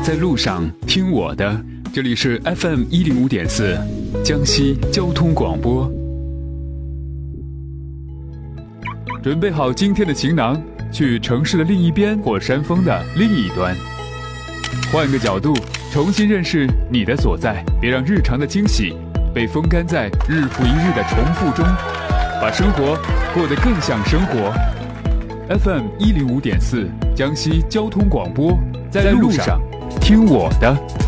在路上听我的，这里是 FM105.4江西交通广播。准备好今天的行囊，去城市的另一边或山峰的另一端，换个角度重新认识你的所在，别让日常的惊喜被风干在日复一日的重复中，把生活过得更像生活。FM105.4江西交通广播，在路上听我的。